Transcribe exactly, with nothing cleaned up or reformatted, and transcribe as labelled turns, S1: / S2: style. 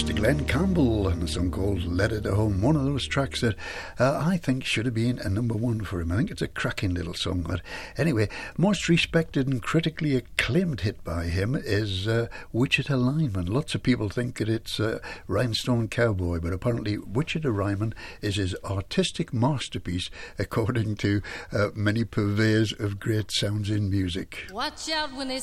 S1: Mister Glenn Campbell and a song called Letter to Home, one of those tracks that uh, I think should have been a number one for him. I think it's a cracking little song. But anyway, most respected and critically acclaimed hit by him is uh, Wichita Lineman. Lots of people think that it's uh, Rhinestone Cowboy, but apparently Wichita Lineman is his artistic masterpiece, according to uh, many purveyors of great sounds in music.
S2: Watch out when they